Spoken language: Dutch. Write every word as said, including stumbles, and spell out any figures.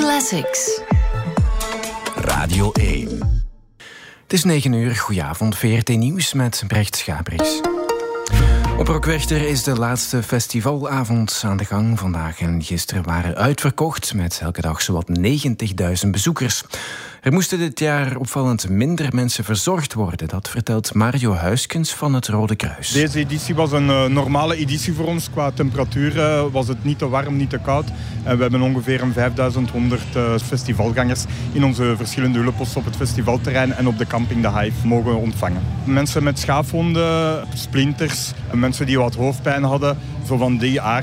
Classics. Radio één. Het is negen uur, goedenavond, V R T Nieuws met Brecht Schabriks. Op Rockwerchter is de laatste festivalavond aan de gang. Vandaag en gisteren waren uitverkocht met elke dag zowat negentigduizend bezoekers. Er moesten dit jaar opvallend minder mensen verzorgd worden. Dat vertelt Mario Huiskens van het Rode Kruis. Deze editie was een uh, normale editie voor ons. Qua temperatuur uh, was het niet te warm, niet te koud. En we hebben ongeveer een vijfduizend honderd uh, festivalgangers in onze verschillende hulpposten op het festivalterrein en op de camping De Hive mogen ontvangen. Mensen met schaafwonden, splinters, mensen die wat hoofdpijn hadden, zo van die aard.